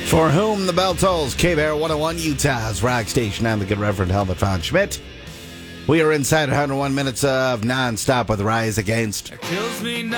For whom the bell tolls, K-Bear 101, Utah's rock station. I'm the good Reverend Helmut von Schmidt. We are inside 101 minutes of non-stop with Rise Against. Kills me now.